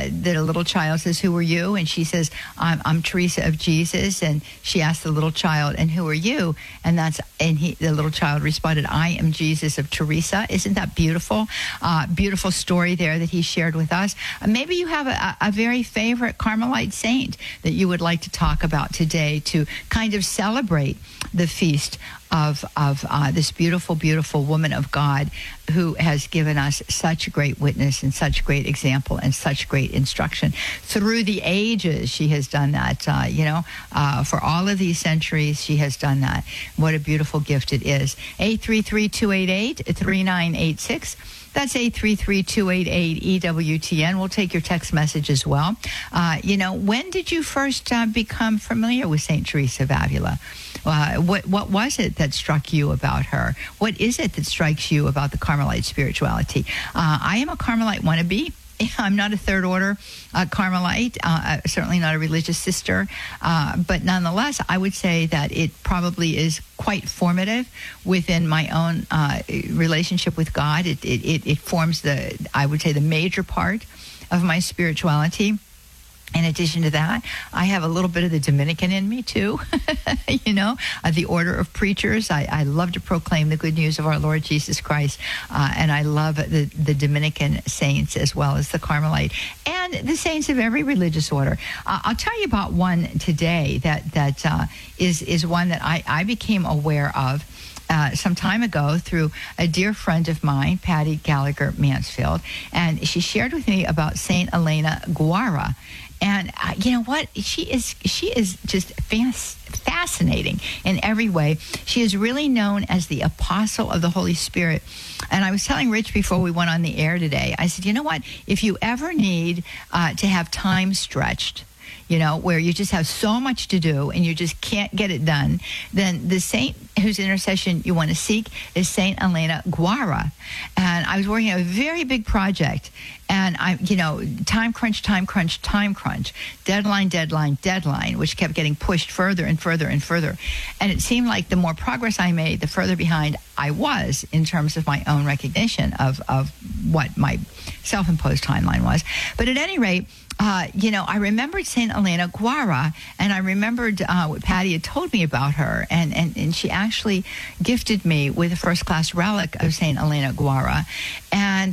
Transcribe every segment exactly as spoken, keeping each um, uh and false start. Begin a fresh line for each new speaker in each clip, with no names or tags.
that a little child says, "Who are you?" And she says, I'm, I'm Teresa of Jesus. And she asked the little child, "And who are you?" And that's and he, the little child responded, "I am Jesus of Teresa." Isn't that beautiful? Uh, beautiful story there that he shared with us. Uh, maybe you have a, a very favorite Carmelite saint that you would like to talk about today to kind of celebrate the feast of of uh, this beautiful, beautiful woman of God who has given us such great witness and such great example and such great instruction. Through the ages, she has done that, uh, you know, uh, for all of these centuries, she has done that. What a beautiful gift it is. eight three three, two eight eight, three nine eight six. That's eight three three, two eight eight, E W T N. We'll take your text message as well. Uh, you know, when did you first uh, become familiar with Saint Teresa of Avila? Uh, what what was it that struck you about her? What is it that strikes you about the Carmelite spirituality? Uh, I am a Carmelite wannabe. I'm not a third order uh, Carmelite, uh, certainly not a religious sister, uh, but nonetheless, I would say that it probably is quite formative within my own uh, relationship with God. It, it, it, it forms the, I would say, the major part of my spirituality. In addition to that, I have a little bit of the Dominican in me, too, you know, uh, the order of preachers. I, I love to proclaim the good news of our Lord Jesus Christ, uh, and I love the, the Dominican saints as well as the Carmelite and the saints of every religious order. Uh, I'll tell you about one today that, that uh, is, is one that I, I became aware of Uh, some time ago through a dear friend of mine, Patty Gallagher Mansfield, and she shared with me about Saint Elena Guara. And uh, you know what? She is she is just fas- fascinating in every way. She is really known as the apostle of the Holy Spirit. And I was telling Rich before we went on the air today, I said, you know what? If you ever need uh, to have time stretched, you know, where you just have so much to do and you just can't get it done, then the saint whose intercession you want to seek is Saint Elena Guara. And I was working on a very big project, and I, you know, time crunch, time crunch, time crunch, deadline, deadline, deadline, which kept getting pushed further and further and further. And it seemed like the more progress I made, the further behind I was in terms of my own recognition of, of what my self-imposed timeline was. But at any rate, Uh, you know, I remembered Saint Elena Guara, and I remembered uh, what Patty had told me about her, and, and, and she actually gifted me with a first-class relic of Saint Elena Guara. And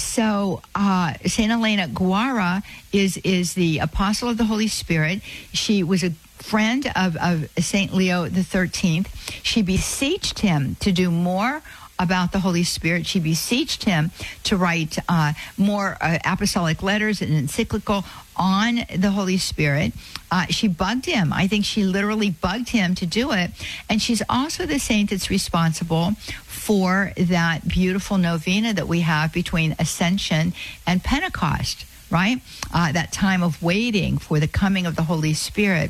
so uh, Saint Elena Guara is, is the apostle of the Holy Spirit. She was a friend of, of Saint Leo the thirteenth. She beseeched him to do more about the Holy Spirit. She beseeched him to write uh, more uh, apostolic letters and encyclical on the Holy Spirit. Uh, she bugged him. I think she literally bugged him to do it. And she's also the saint that's responsible for that beautiful novena that we have between Ascension and Pentecost, right? Uh, that time of waiting for the coming of the Holy Spirit.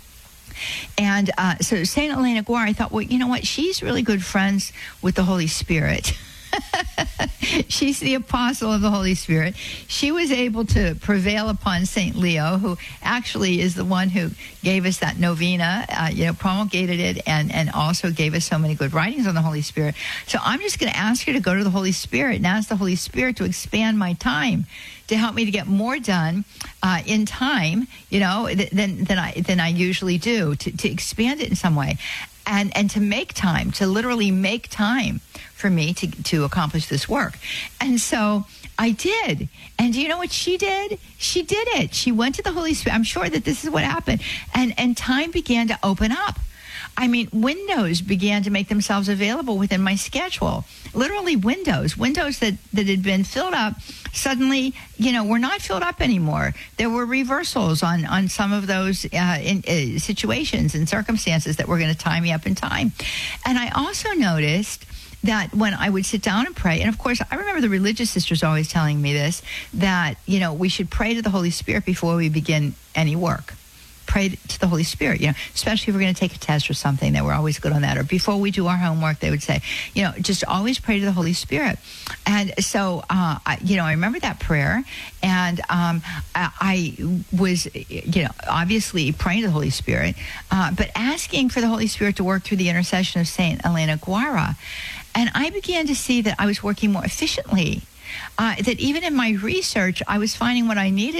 And uh, so Saint Elena Guara, I thought, well, you know what? She's really good friends with the Holy Spirit. She's the apostle of the Holy Spirit. She was able to prevail upon Saint Leo, who actually is the one who gave us that novena, uh, you know, promulgated it, and, and also gave us so many good writings on the Holy Spirit. So I'm just going to ask her to go to the Holy Spirit and ask the Holy Spirit to expand my time, to help me to get more done uh, in time, you know, th- than than I than I usually do, to, to expand it in some way, and and to make time, to literally make time for me to to accomplish this work. And so I did. And do you know what she did? She did it. She went to the Holy Spirit. I'm sure that this is what happened. And and time began to open up. I mean, windows began to make themselves available within my schedule. Literally windows, windows that, that had been filled up, suddenly, you know, were not filled up anymore. There were reversals on, on some of those uh, in, uh, situations and circumstances that were going to tie me up in time. And I also noticed that when I would sit down and pray, and of course, I remember the religious sisters always telling me this, that, you know, we should pray to the Holy Spirit before we begin any work. Pray to the Holy Spirit, you know, especially if we're going to take a test or something, that we're always good on that. Or before we do our homework, they would say, you know, just always pray to the Holy Spirit. And so, uh, I, you know, I remember that prayer, and um, I, I was, you know, obviously praying to the Holy Spirit, uh, but asking for the Holy Spirit to work through the intercession of Saint Elena Guara. And I began to see that I was working more efficiently. Uh, that even in my research, I was finding what I needed